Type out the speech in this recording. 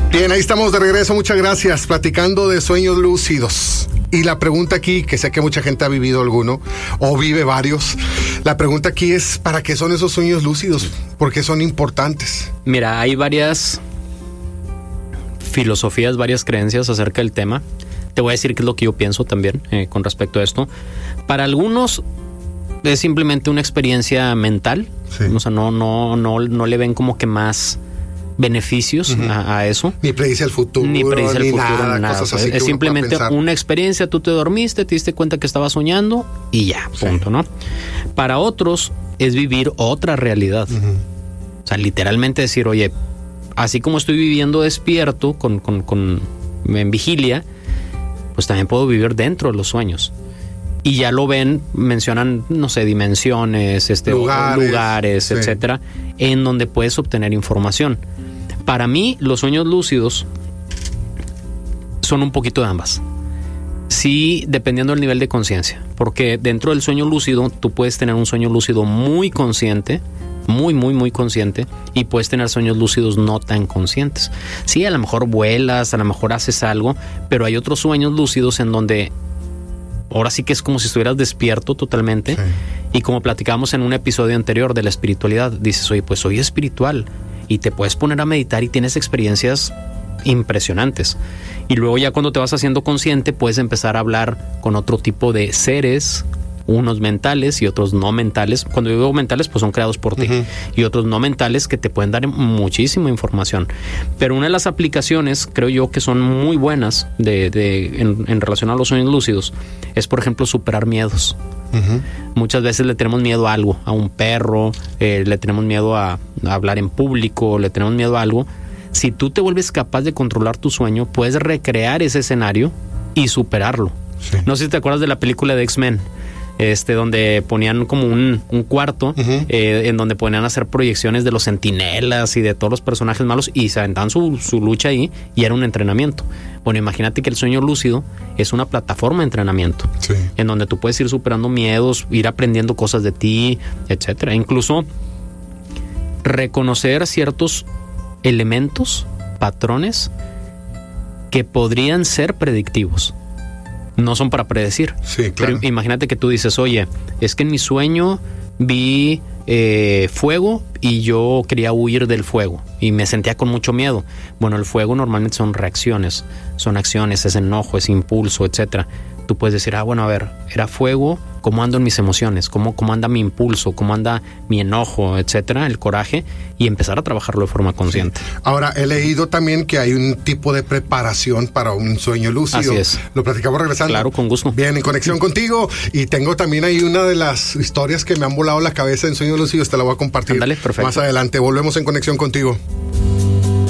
Bien, ahí estamos de regreso, muchas gracias, platicando de sueños lúcidos. Y la pregunta aquí, que sé que mucha gente ha vivido alguno, o vive varios, la pregunta aquí es, ¿para qué son esos sueños lúcidos? ¿Por qué son importantes? Mira, hay varias filosofías, varias creencias acerca del tema. Te voy a decir qué es lo que yo pienso también con respecto a esto. Para algunos es simplemente una experiencia mental, sí. O sea, no le ven como que más beneficios a eso. Ni predice el futuro, ni nada. Cosas así es simplemente una experiencia, tú te dormiste, te diste cuenta que estabas soñando y ya, punto, sí. ¿No? Para otros es vivir otra realidad. O sea, literalmente decir, oye, así como estoy viviendo despierto en vigilia, pues también puedo vivir dentro de los sueños. Y ya lo ven, mencionan, no sé, dimensiones, lugares, sí. Etcétera, en donde puedes obtener información. Para mí, los sueños lúcidos son un poquito de ambas. Sí, dependiendo del nivel de conciencia. Porque dentro del sueño lúcido, tú puedes tener un sueño lúcido muy consciente, muy consciente, y puedes tener sueños lúcidos no tan conscientes. Sí, a lo mejor vuelas, a lo mejor haces algo, pero hay otros sueños lúcidos en donde ahora sí que es como si estuvieras despierto totalmente. Sí. Y como platicábamos en un episodio anterior de la espiritualidad, dices, oye, pues soy espiritual, y te puedes poner a meditar y tienes experiencias impresionantes. Y luego ya cuando te vas haciendo consciente, puedes empezar a hablar con otro tipo de seres, unos mentales y otros no mentales. Cuando digo mentales, pues son creados por ti. Y otros no mentales que te pueden dar muchísima información. Pero una de las aplicaciones, creo yo, que son muy buenas en relación a los sueños lúcidos, es, por ejemplo, superar miedos. Muchas veces le tenemos miedo a algo, a un perro, le tenemos miedo a hablar en público, le tenemos miedo a algo. Si tú te vuelves capaz de controlar tu sueño, puedes recrear ese escenario y superarlo. Sí. No sé si te acuerdas de la película de X-Men, donde ponían como un cuarto en donde ponían a hacer proyecciones de los centinelas y de todos los personajes malos, y se aventaban su lucha ahí, y era un entrenamiento. Bueno, imagínate que el sueño lúcido es una plataforma de entrenamiento, sí. En donde tú puedes ir superando miedos, ir aprendiendo cosas de ti, etcétera. Incluso reconocer ciertos elementos, patrones que podrían ser predictivos. No son para predecir. Sí, claro. Pero imagínate que tú dices, oye, es que en mi sueño vi fuego y yo quería huir del fuego y me sentía con mucho miedo. Bueno, el fuego normalmente son reacciones, son acciones, es enojo, es impulso, etcétera. Tú puedes decir, bueno, a ver, era fuego, ¿cómo ando en mis emociones? ¿Cómo anda mi impulso? ¿Cómo anda mi enojo, etcétera? El coraje, y empezar a trabajarlo de forma consciente. Sí. Ahora, he leído también que hay un tipo de preparación para un sueño lúcido. Así es. Lo platicamos regresando. Claro, con gusto. Bien, en conexión contigo. Y tengo también ahí una de las historias que me han volado la cabeza en sueños lúcidos. Te la voy a compartir. Ándale, perfecto. Más adelante. Volvemos en conexión contigo.